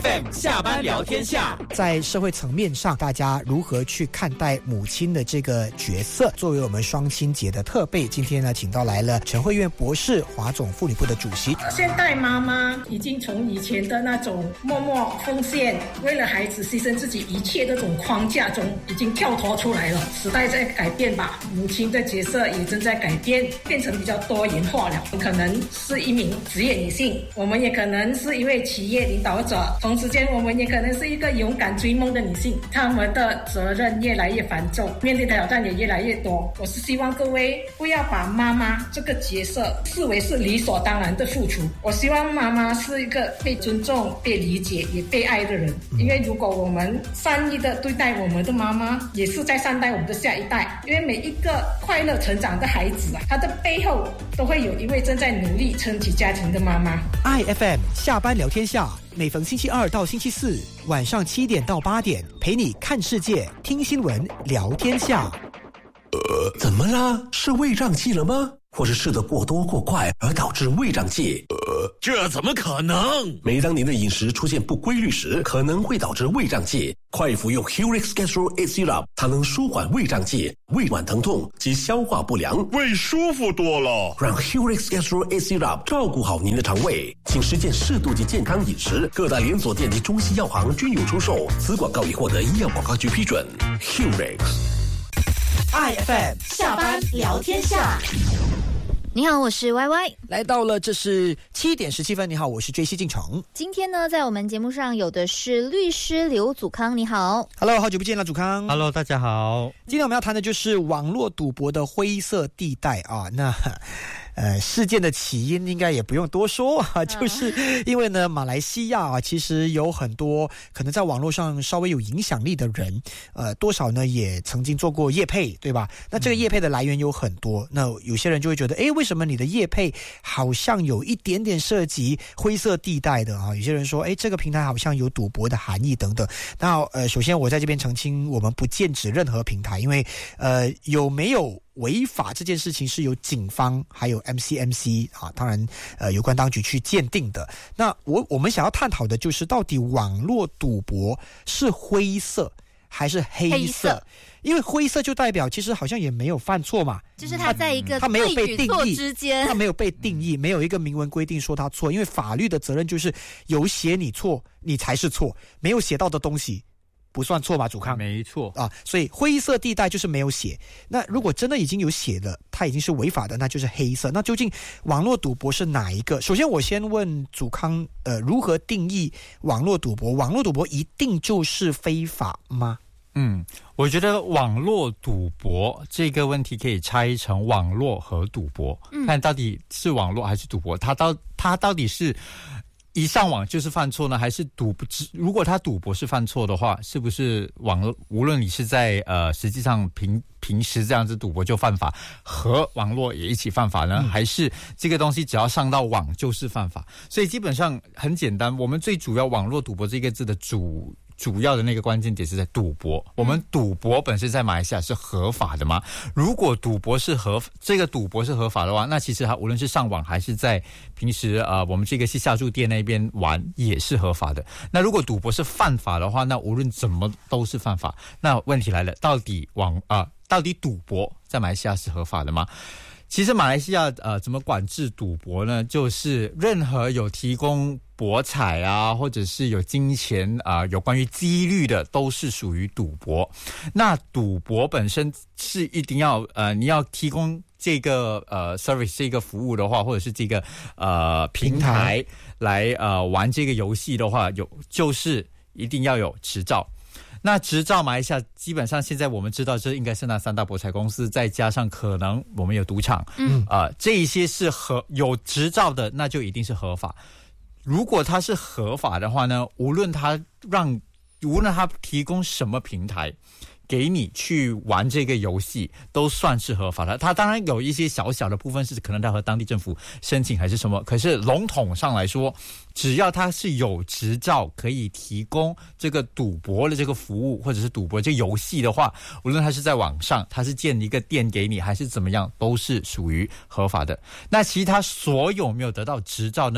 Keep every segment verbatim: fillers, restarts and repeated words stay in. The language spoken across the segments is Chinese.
F M 下班聊天下， 在社会层面上，大家如何去看待母亲的这个角色？作为我们双亲节的特备，今天呢，请到来了陈慧苑博士，华总妇女部的主席。 现代妈妈已经从以前的那种默默奉献，为了孩子牺牲自己一切的这种框架中，已经跳脱出来了。时代在改变吧，母亲的角色也正在改变，变成比较多元化了。可能是一名职业女性，我们也可能是一位企业领导者，同时间我们也可能是一个勇敢追梦的女性。她们的责任越来越繁重，面对的挑战也越来越多。我是希望各位不要把妈妈这个角色视为是理所当然的付出。我希望妈妈是一个被尊重、被理解也被爱的人，因为如果我们善意的对待我们的妈妈，也是在善待我们的下一代。因为每一个快乐成长的孩子啊，他的背后都会有一位正在努力撑起家庭的妈妈。 I F M 下班聊天下，每逢星期二到星期四晚上七点到八点，陪你看世界、听新闻、聊天下。 呃，怎么啦？是胃胀气了吗？或是吃得过多过快而导致胃胀气？ 呃，这怎么可能？ 每当您的饮食出现不规律时，可能会导致胃胀气。快服用 Hurix Gastro eight Syrup， 它能舒缓胃胀气、胃脘疼痛及消化不良， 胃舒服多了。 让 Hurix Gastro eight Syrup 照顾好您的肠胃，请实践适度及健康饮食。各大连锁店及中西药行均有出售。此广告已获得医药广告局批准。Hurix。I F M 下班聊天下。你好，我是 Y Y， 来到了，这是七点十七分。你好，我是 J C 进城。 今天呢，在我们节目上有的是律师刘祖康，你好。 Hello， 好久不见了，祖康。 Hello， 大家好。 今天我们要谈的就是网络赌博的灰色地带啊。那呃，事件的起因应该也不用多说啊，就是因为呢，马来西亚啊，其实有很多可能在网络上稍微有影响力的人，呃，多少呢也曾经做过业配，对吧？那这个业配的来源有很多，那有些人就会觉得，诶，为什么你的业配好像有一点点涉及灰色地带的啊？有些人说，诶，这个平台好像有赌博的含义等等。那呃，首先我在这边澄清，我们不剑指任何平台，因为呃，有没有违法这件事情是由警方还有 M C M C 啊，当然呃有关当局去鉴定的。那我我们想要探讨的就是到底网络赌博是灰色还是黑色？黑色，因为灰色就代表其实好像也没有犯错嘛， 就是他在一个他没有被定义之间， 他没有被定义，没有一个明文规定说他错，因为法律的责任就是有写你错，你才是错，没有写到的东西不算错吧，祖康？ 没错啊，所以灰色地带就是没有写。那如果真的已经有写了，它已经是违法的，那就是黑色。那究竟网络赌博是哪一个？首先我先问祖康，呃，如何定义网络赌博？网络赌博一定就是非法吗？ 嗯，我觉得网络赌博这个问题可以拆成网络和赌博，嗯、看到底是网络还是赌博，它到它到底是一上网就是犯错呢，还是赌？如果他赌博是犯错的话，是不是网无论你是在呃实际上平平时这样子赌博就犯法，和网络也一起犯法呢？嗯、还是这个东西只要上到网就是犯法？所以基本上很简单，我们最主要网络赌博这个字的主。主要的那个关键点是在赌博。我们赌博本身在马来西亚是合法的吗？如果赌博是合这个赌博是合法的话，那其实它无论是上网还是在平时呃我们这个是下注店那边玩也是合法的。那如果赌博是犯法的话，那无论怎么都是犯法。那问题来了，到底网啊、呃、到底赌博在马来西亚是合法的吗？其实马来西亚呃怎么管制赌博呢？就是任何有提供博彩啊，或者是有金钱啊、呃，有关于几率的，都是属于赌博。那赌博本身是一定要呃，你要提供这个呃 service 这个服务的话，或者是这个呃平台来呃玩这个游戏的话，有就是一定要有执照。那执照马来西亚基本上现在我们知道这应该是那三大博彩公司，再加上可能我们有赌场，嗯啊、呃，这一些是合有执照的，那就一定是合法。如果它是合法的话呢，无论它让无论它提供什么平台给你去玩这个游戏，都算是合法的。它当然有一些小小的部分是可能它和当地政府申请还是什么，可是笼统上来说，只要它是有执照可以提供这个赌博的这个服务，或者是赌博这个游戏的话，无论它是在网上，它是建一个店给你，还是怎么样，都是属于合法的。那其他所有没有得到执照的呢，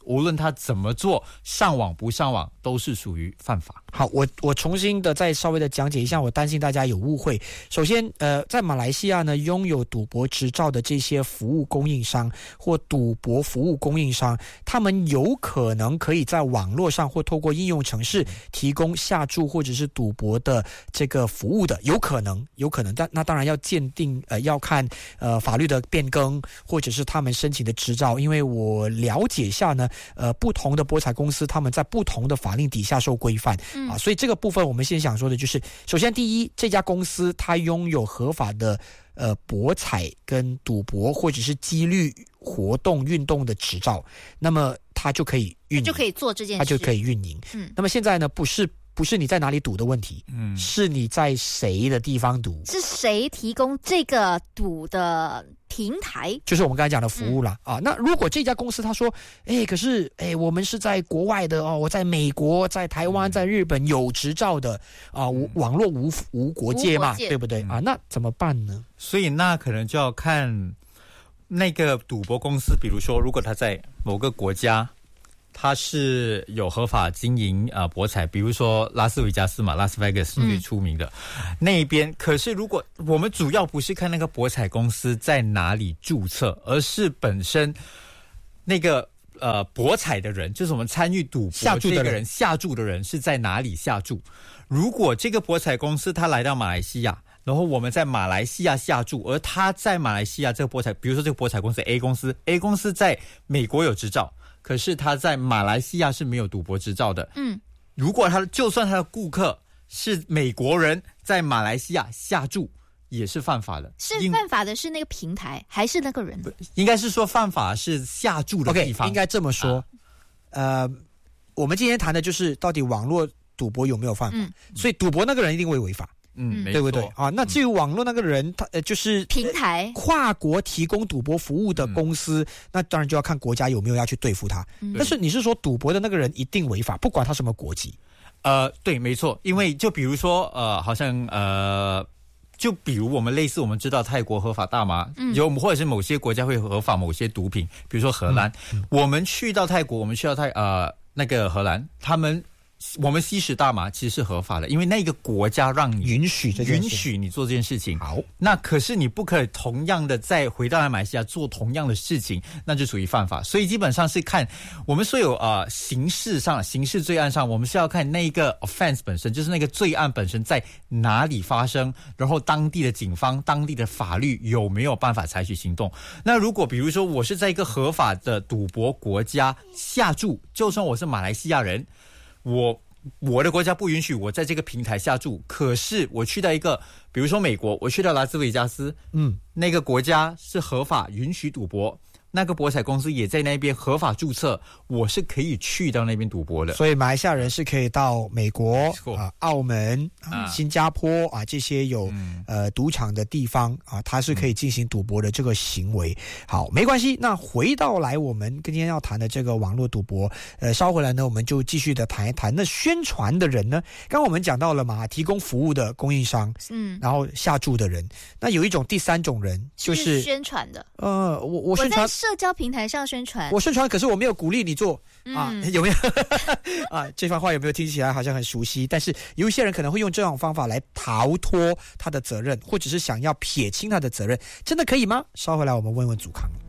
无论他怎么做，上网不上网都是属于犯法。 好，我我重新的再稍微的讲解一下，我担心大家有误会。首先，呃，在马来西亚呢，拥有赌博执照的这些服务供应商或赌博服务供应商，他们有可能可以在网络上或透过应用程式提供下注或者是赌博的这个服务的，有可能，有可能。但那当然要鉴定，呃，要看呃法律的变更或者是他们申请的执照，因为我了解下呢，呃，不同的博彩公司他们在不同的法令底下受规范。嗯啊，所以这个部分我们先想说的就是，首先第一，这家公司它拥有合法的呃博彩跟赌博或者是几率活动运动的执照，那么它就可以运营， 就可以做这件事， 它就可以运营。嗯，那么现在呢，不是不是你在哪里赌的问题，嗯，是你在谁的地方赌， 是谁提供这个赌的平台， 就是我们刚才讲的服务啦、嗯、啊。那如果这家公司他说，哎，可是哎，我们是在国外的哦，我在美国、在台湾、在日本有执照的啊，嗯、网络无无国界嘛，对不对、嗯、啊？那怎么办呢？ 所以那可能就要看那个赌博公司，比如说，如果他在某个国家，它是有合法经营啊、呃、博彩，比如说拉斯维加斯嘛，拉斯维加斯最出名的、嗯、那一边。可是如果我们主要不是看那个博彩公司在哪里注册，而是本身那个呃博彩的人，就是我们参与赌博这个人下注的人是在哪里下注。如果这个博彩公司他来到马来西亚，然后我们在马来西亚下注，而他在马来西亚这个博彩，比如说这个博彩公司 A 公司 A 公司在美国有执照，可是他在马来西亚是没有赌博执照的。嗯，如果他就算他的顾客是美国人，在马来西亚下注也是犯法的。 是犯法的是那个平台还是那个人？ 应该是说犯法是下注的地方。 OK， 应该这么说。啊、呃，我们今天谈的就是到底网络赌博有没有犯法，嗯、所以赌博那个人一定会违法。 嗯， 对不对啊？那至于网络那个人，他呃就是平台跨国提供赌博服务的公司，嗯、那当然就要看国家有没有要去对付他。嗯、但是你是说赌博的那个人一定违法，不管他什么国籍？ 呃，对，没错，因为就比如说呃，好像呃。就比如我们类似我们知道泰国合法大麻，嗯、有或者是某些国家会合法某些毒品，比如说荷兰，嗯嗯、我们去到泰国，我们去到泰呃那个荷兰，他们。我们吸食大麻其实是合法的，因为那个国家让你允许这件事， 允许你做这件事情。 好， 那可是你不可以同样的再回到马来西亚做同样的事情，那就属于犯法。所以基本上是看我们所有呃刑事上、刑事罪案上，我们是要看那个 offense 本身，就是那个罪案本身在哪里发生，然后当地的警方、当地的法律有没有办法采取行动。那如果比如说我是在一个合法的赌博国家下注，就算我是马来西亚人。我我的国家不允许我在这个平台下注，可是我去到一个，比如说美国，我去到拉斯维加斯，嗯，那个国家是合法允许赌博，那个博彩公司也在那边合法注册，我是可以去到那边赌博的。 所以马来西亚人是可以到美国、啊、澳门、啊、新加坡啊这些有、嗯、呃赌场的地方啊，它是可以进行赌博的这个行为。好，没关系。那回到来我们今天要谈的这个网络赌博，呃，稍回来呢，我们就继续的谈一谈。那宣传的人呢，刚刚我们讲到了嘛，提供服务的供应商，嗯，然后下注的人，那有一种第三种人就是、 是宣传的。 呃，我我宣传。 我在社交平台上宣传， 我宣传，可是我没有鼓励你做、嗯、啊，有没有啊？这番话有没有听起来好像很熟悉？但是有一些人可能会用这种方法来逃脱他的责任，或者是想要撇清他的责任，真的可以吗？稍回来我们问问祖康。